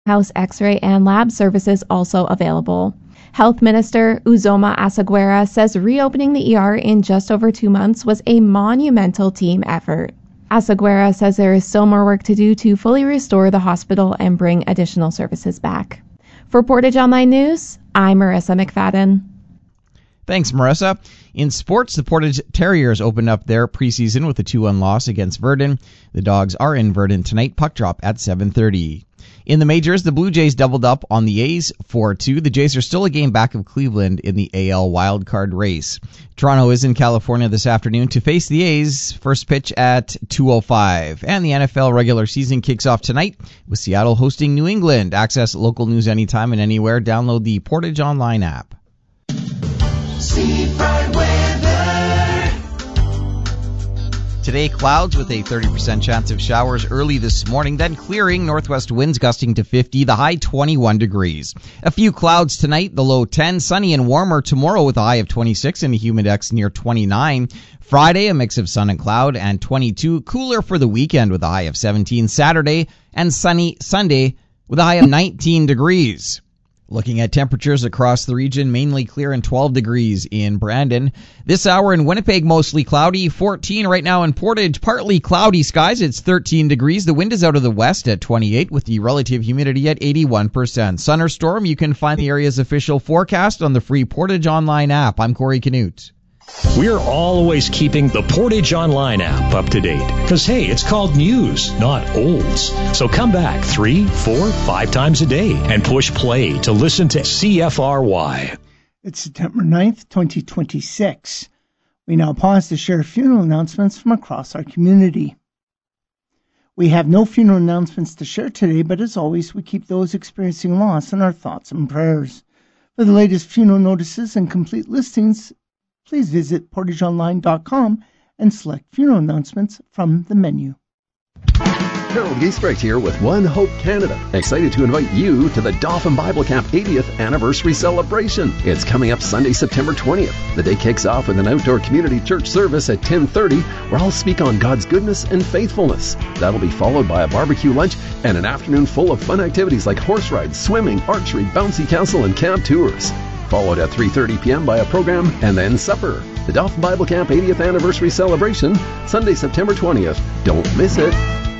House X-ray and lab services also available. Health Minister Uzoma Asaguera says reopening the ER in just over 2 months was a monumental team effort. Asaguera says there is still more work to do to fully restore the hospital and bring additional services back. For Portage Online News, I'm Marissa McFadden. Thanks, Marissa. In sports, the Portage Terriers opened up their preseason with a 2-1 loss against Verdun. The Dogs are in Verdun tonight, puck drop at 7:30. In the majors, the Blue Jays doubled up on the A's 4-2. The Jays are still a game back of Cleveland in the AL wildcard race. Toronto is in California this afternoon to face the A's. First pitch at 2:05. And the NFL regular season kicks off tonight with Seattle hosting New England. Access local news anytime and anywhere. Download the Portage Online app. Seafront weather. Today, clouds with a 30% chance of showers early this morning, then clearing, northwest winds gusting to 50, the high 21 degrees. A few clouds tonight, the low 10, sunny and warmer tomorrow with a high of 26 and a humidex near 29. Friday, a mix of sun and cloud and 22, cooler for the weekend with a high of 17. Saturday and sunny Sunday with a high of 19 degrees. Looking at temperatures across the region, mainly clear and 12 degrees in Brandon. This hour in Winnipeg, mostly cloudy. 14 right now in Portage, partly cloudy skies. It's 13 degrees. The wind is out of the west at 28 with the relative humidity at 81%. Sun or storm, you can find the area's official forecast on the free Portage Online app. I'm Corey Canute. We're always keeping the Portage Online app up to date. Because, hey, it's called news, not olds. So come back 3, 4, 5 times a day and push play to listen to CFRY. It's September 9th, 2026. We now pause to share funeral announcements from across our community. We have no funeral announcements to share today, but as always, we keep those experiencing loss in our thoughts and prayers. For the latest funeral notices and complete listings, please visit portageonline.com and select funeral announcements from the menu. Harold Giesbrecht here with One Hope Canada. Excited to invite you to the Dauphin Bible Camp 80th Anniversary Celebration. It's coming up Sunday, September 20th. The day kicks off with an outdoor community church service at 10:30 where I'll speak on God's goodness and faithfulness. That'll be followed by a barbecue lunch and an afternoon full of fun activities like horse rides, swimming, archery, bouncy castle, and camp tours. Followed at 3:30 p.m. by a program and then supper. The Dauphin Bible Camp 80th Anniversary Celebration, Sunday, September 20th. Don't miss it.